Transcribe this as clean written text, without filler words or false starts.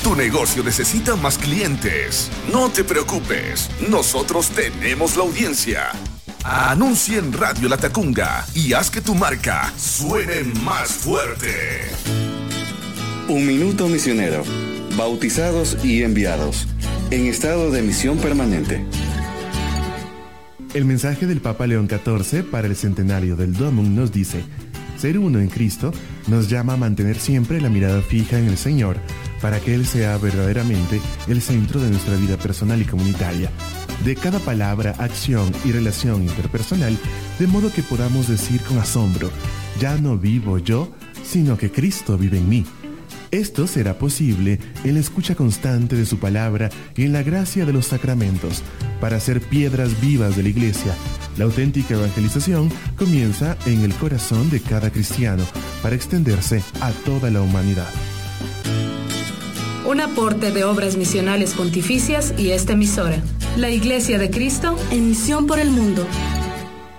Tu negocio necesita más clientes. No te preocupes, nosotros tenemos la audiencia. Anuncia en Radio La Tacunga y haz que tu marca suene más fuerte. Un minuto misionero. Bautizados y enviados. En estado de misión permanente. El mensaje del Papa León XIV para el centenario del Domum nos dice: ser uno en Cristo nos llama a mantener siempre la mirada fija en el Señor, para que Él sea verdaderamente el centro de nuestra vida personal y comunitaria, de cada palabra, acción y relación interpersonal, de modo que podamos decir con asombro: ya no vivo yo, sino que Cristo vive en mí. Esto será posible en la escucha constante de su palabra y en la gracia de los sacramentos, para ser piedras vivas de la Iglesia. La auténtica evangelización comienza en el corazón de cada cristiano, para extenderse a toda la humanidad. Un aporte de Obras Misionales Pontificias y esta emisora. La Iglesia de Cristo en misión por el mundo.